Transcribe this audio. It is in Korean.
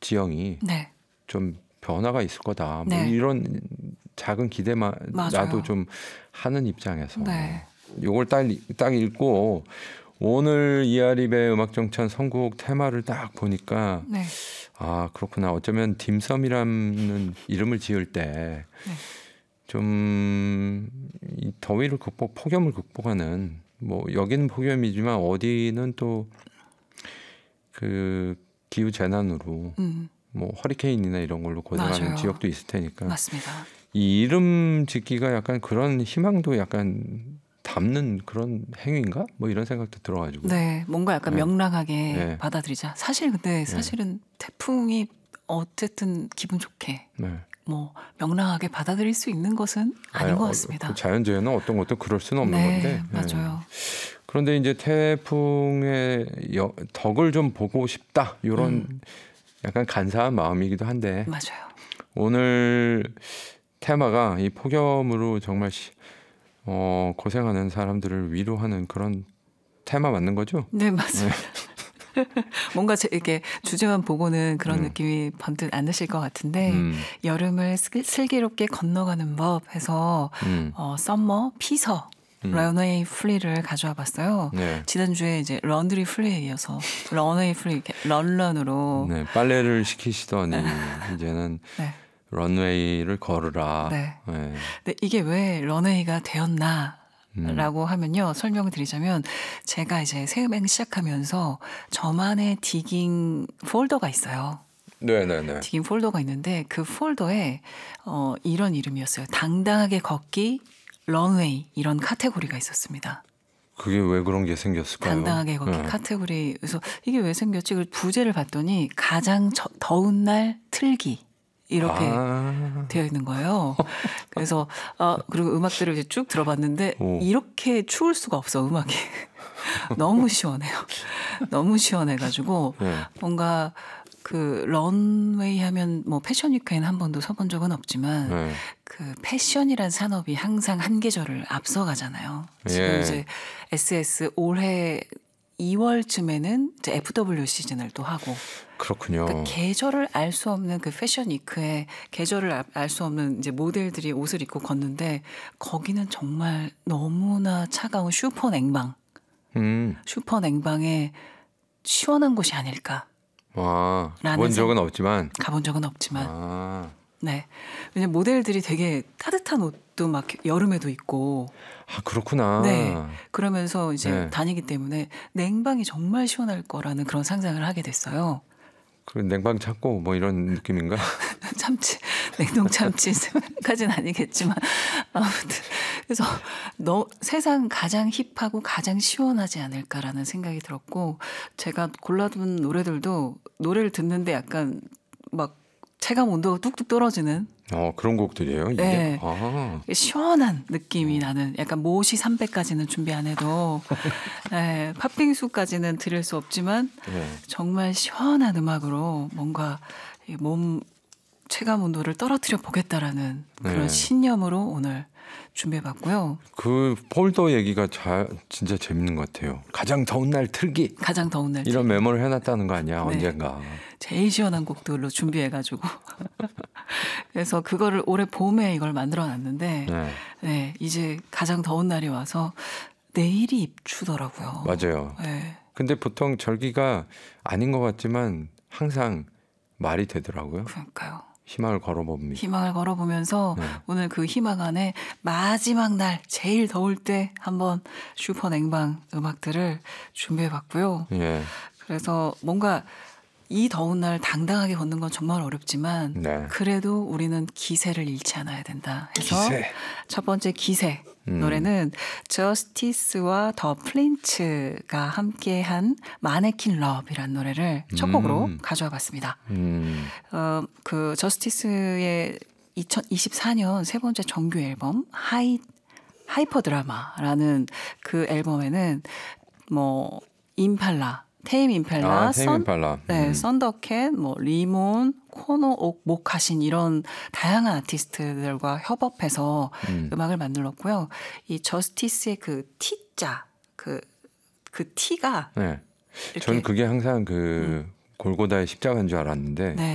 지형이 네. 좀 변화가 있을 거다. 네. 뭐 이런 작은 기대만 맞아요. 나도 좀 하는 입장에서 네. 요걸 딱 읽고 오늘 이하립의 음악정찬 선곡 테마를 딱 보니까 네. 아 그렇구나. 어쩌면 딤섬이라는 이름을 지을 때 네. 좀 이 더위를 폭염을 극복하는 뭐 여기는 폭염이지만 어디는 또 그 기후 재난으로 뭐 허리케인이나 이런 걸로 고생하는 맞아요. 지역도 있을 테니까 맞습니다. 이 이름 짓기가 약간 그런 희망도 약간 담는 그런 행위인가? 뭐 이런 생각도 들어가지고. 네, 뭔가 약간 네. 명랑하게 네. 받아들이자. 사실 근데 사실은 태풍이 어쨌든 기분 좋게 네. 뭐 명랑하게 받아들일 수 있는 것은 아닌 것 같습니다. 그 자연재해는 어떤 것도 그럴 수는 없는 네, 건데. 맞아요. 그런데 이제 태풍의 덕을 좀 보고 싶다. 이런 약간 간사한 마음이기도 한데 맞아요. 오늘 테마가 이 폭염으로 정말 고생하는 사람들을 위로하는 그런 테마 맞는 거죠? 네, 맞습니다. 뭔가 이렇게 주제만 보고는 그런 느낌이 번뜩 안 드실 것 같은데 여름을 슬기롭게 건너가는 법 해서 썸머 피서 런웨이 플리를 가져와 봤어요. 네. 지난주에 이제 런드리 플리에 이어서 런웨이 플리 이렇게 런런으로 네, 빨래를 시키시더니 이제는 네. 런웨이를 걸으라. 네. 네. 근데 이게 왜 런웨이가 되었나? 라고 하면요. 설명을 드리자면 제가 이제 새 음악 시작하면서 저만의 디깅 폴더가 있어요. 네네네. 디깅 폴더가 있는데 그 폴더에 이런 이름이었어요. 당당하게 걷기 런웨이 이런 카테고리가 있었습니다. 그게 왜 그런 게 생겼을까요? 당당하게 걷기 카테고리. 그래서 이게 왜 생겼지? 그 부제를 봤더니 가장 더운 날 틀기. 이렇게 되어 있는 거예요. 그래서 그리고 음악들을 이제 쭉 들어봤는데 이렇게 추울 수가 없어 음악이. 너무 시원해요. 너무 시원해가지고 뭔가 그 런웨이 하면 뭐 패션 위크에는 한 번도 서본 적은 없지만 그 패션이란 산업이 항상 한 계절을 앞서가잖아요. 지금 이제 SS 올해 2월쯤에는 이제 FW 시즌을 또 하고. 그렇군요. 그러니까 계절을 알 수 없는 그 패션 위크에 계절을 알 수 없는 이제 모델들이 옷을 입고 걷는데 거기는 정말 너무나 차가운 슈퍼 냉방. 슈퍼 냉방에 시원한 곳이 아닐까. 가본 적은 없지만. 가본 적은 없지만. 네. 왜냐면 모델들이 되게 따뜻한 옷도 막 여름에도 입고. 그렇구나. 네. 그러면서 이제 다니기 때문에 냉방이 정말 시원할 거라는 그런 상상을 하게 됐어요. 그 냉방 찾고 뭐 이런 느낌인가? 참치, 냉동 참치까지는 아니겠지만 아무튼 그래서 세상 가장 힙하고 가장 시원하지 않을까라는 생각이 들었고 제가 골라둔 노래들도 노래를 듣는데 약간 막 체감 온도가 뚝뚝 떨어지는 그런 곡들이에요. 이게? 네. 시원한 느낌이 나는 약간 모시 300까지는 준비 안 해도 네, 팥빙수까지는 드릴 수 없지만 정말 시원한 음악으로 뭔가 몸 체감 온도를 떨어뜨려 보겠다라는 그런 신념으로 오늘 준비해봤고요. 그 폴더 얘기가 진짜 재밌는 것 같아요. 가장 더운 날 틀기. 가장 더운 날 이런 메모를 해놨다는 거 아니야? 네. 언젠가. 제일 시원한 곡들로 준비해가지고 그래서 그거를 올해 봄에 이걸 만들어놨는데 네, 이제 가장 더운 날이 와서 내일이 입추더라고요. 맞아요. 네. 근데 보통 절기가 아닌 것 같지만 항상 말이 되더라고요. 그러니까요. 희망을 걸어봅니다. 희망을 걸어보면서 오늘 그 희망 안에 마지막 날 제일 더울 때 한번 슈퍼 냉방 음악들을 준비해봤고요. 그래서 뭔가 이 더운 날 당당하게 걷는 건 정말 어렵지만 그래도 우리는 기세를 잃지 않아야 된다 해서 첫 번째 기세 노래는 저스티스와 더 플린츠가 함께한 마네킨 러브이라는 노래를 첫 곡으로 가져와 봤습니다. 그 저스티스의 2024년 세 번째 정규 앨범 하이퍼 드라마라는 그 앨범에는 뭐 임팔라 테임 임팔라, 썬더캣, 뭐 리몬, 코노, 모카신 이런 다양한 아티스트들과 협업해서 음악을 만들었고요. 이 저스티스의 그 T자, 그 T가 전 그게 항상 그 골고다의 십자가인 줄 알았는데